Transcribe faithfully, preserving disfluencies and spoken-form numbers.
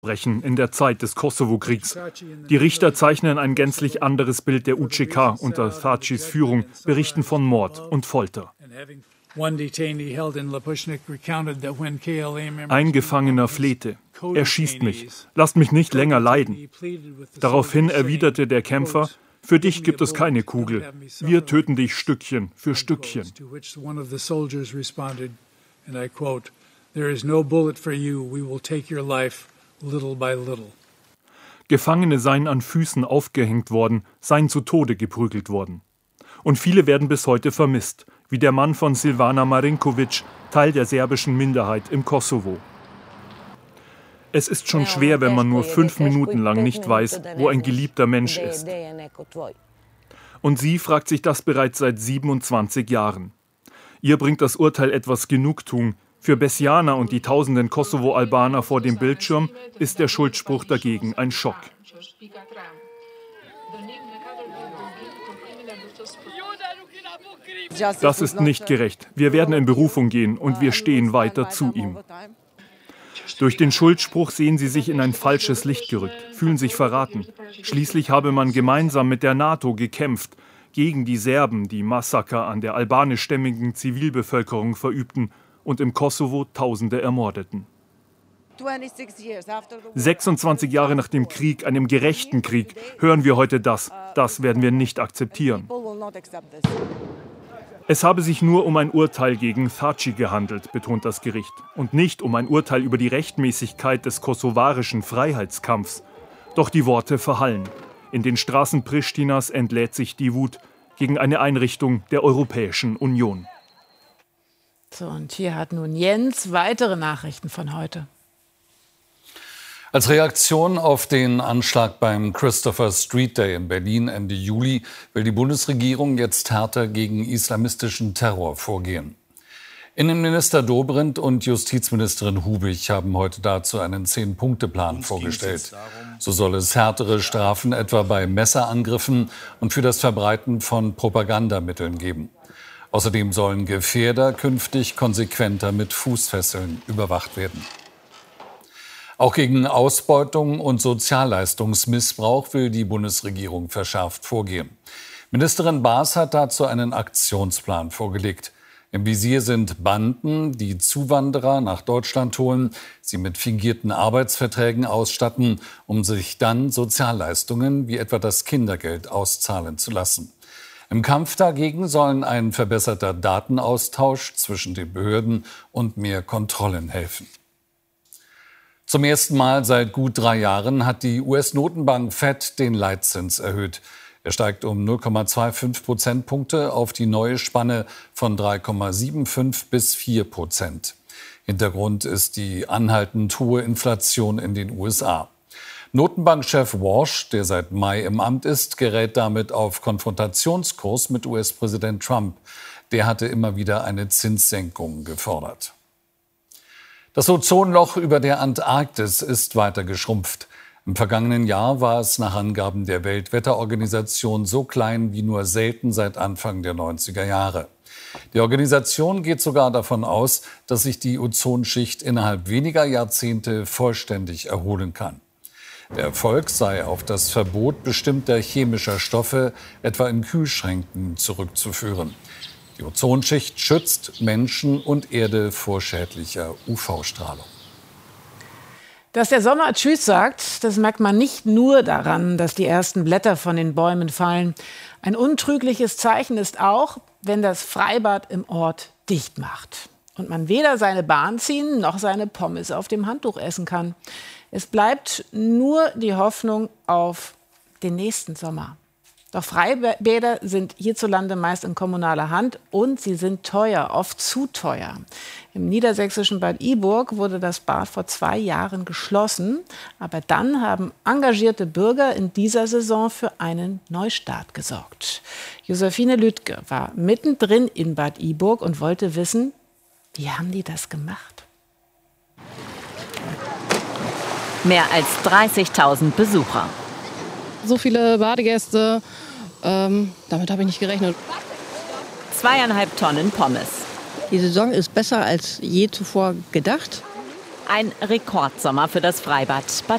Brechen in der Zeit des Kosovo-Kriegs. Die Richter zeichnen ein gänzlich anderes Bild der U C K unter Thacis Führung, berichten von Mord und Folter. Ein Gefangener flehte: Er schießt mich, lasst mich nicht länger leiden. Daraufhin erwiderte der Kämpfer: Für dich gibt es keine Kugel, wir töten dich Stückchen für Stückchen. Gefangene seien an Füßen aufgehängt worden, seien zu Tode geprügelt worden. Und viele werden bis heute vermisst, wie der Mann von Silvana Marinković, Teil der serbischen Minderheit im Kosovo. Es ist schon schwer, wenn man nur fünf Minuten lang nicht weiß, wo ein geliebter Mensch ist. Und sie fragt sich das bereits seit siebenundzwanzig Jahren. Ihr bringt das Urteil etwas Genugtuung. Für Besjana und die tausenden Kosovo-Albaner vor dem Bildschirm ist der Schuldspruch dagegen ein Schock. Das ist nicht gerecht. Wir werden in Berufung gehen und wir stehen weiter zu ihm. Durch den Schuldspruch sehen sie sich in ein falsches Licht gerückt, fühlen sich verraten. Schließlich habe man gemeinsam mit der NATO gekämpft gegen die Serben, die Massaker an der albanischstämmigen Zivilbevölkerung verübten und im Kosovo Tausende ermordeten. sechsundzwanzig Jahre nach dem Krieg, einem gerechten Krieg, hören wir heute das. Das werden wir nicht akzeptieren. Es habe sich nur um ein Urteil gegen Thaci gehandelt, betont das Gericht, und nicht um ein Urteil über die Rechtmäßigkeit des kosovarischen Freiheitskampfs. Doch die Worte verhallen. In den Straßen Pristinas entlädt sich die Wut gegen eine Einrichtung der Europäischen Union. So, und hier hat nun Jens weitere Nachrichten von heute. Als Reaktion auf den Anschlag beim Christopher Street Day in Berlin Ende Juli will die Bundesregierung jetzt härter gegen islamistischen Terror vorgehen. Innenminister Dobrindt und Justizministerin Hubig haben heute dazu einen Zehn-Punkte-Plan vorgestellt. So soll es härtere Strafen etwa bei Messerangriffen und für das Verbreiten von Propagandamitteln geben. Außerdem sollen Gefährder künftig konsequenter mit Fußfesseln überwacht werden. Auch gegen Ausbeutung und Sozialleistungsmissbrauch will die Bundesregierung verschärft vorgehen. Ministerin Baas hat dazu einen Aktionsplan vorgelegt. Im Visier sind Banden, die Zuwanderer nach Deutschland holen, sie mit fingierten Arbeitsverträgen ausstatten, um sich dann Sozialleistungen wie etwa das Kindergeld auszahlen zu lassen. Im Kampf dagegen sollen ein verbesserter Datenaustausch zwischen den Behörden und mehr Kontrollen helfen. Zum ersten Mal seit gut drei Jahren hat die U S-Notenbank Fed den Leitzins erhöht. Er steigt um null Komma fünfundzwanzig Prozentpunkte auf die neue Spanne von drei Komma fünfundsiebzig bis vier Prozent. Hintergrund ist die anhaltend hohe Inflation in den U S A. Notenbankchef Walsh, der seit Mai im Amt ist, gerät damit auf Konfrontationskurs mit U S-Präsident Trump. Der hatte immer wieder eine Zinssenkung gefordert. Das Ozonloch über der Antarktis ist weiter geschrumpft. Im vergangenen Jahr war es nach Angaben der Weltwetterorganisation so klein wie nur selten seit Anfang der neunziger Jahre. Die Organisation geht sogar davon aus, dass sich die Ozonschicht innerhalb weniger Jahrzehnte vollständig erholen kann. Der Erfolg sei auf das Verbot bestimmter chemischer Stoffe, etwa in Kühlschränken, zurückzuführen. Die Ozonschicht schützt Menschen und Erde vor schädlicher U V-Strahlung. Dass der Sommer Tschüss sagt, das merkt man nicht nur daran, dass die ersten Blätter von den Bäumen fallen. Ein untrügliches Zeichen ist auch, wenn das Freibad im Ort dicht macht und man weder seine Bahn ziehen noch seine Pommes auf dem Handtuch essen kann. Es bleibt nur die Hoffnung auf den nächsten Sommer. Doch Freibäder sind hierzulande meist in kommunaler Hand und sie sind teuer, oft zu teuer. Im niedersächsischen Bad Iburg wurde das Bad vor zwei Jahren geschlossen. Aber dann haben engagierte Bürger in dieser Saison für einen Neustart gesorgt. Josephine Lüdke war mittendrin in Bad Iburg und wollte wissen, wie haben die das gemacht? Mehr als dreißigtausend Besucher. So viele Badegäste, ähm, damit habe ich nicht gerechnet. Zweieinhalb Tonnen Pommes. Die Saison ist besser als je zuvor gedacht. Ein Rekordsommer für das Freibad Bad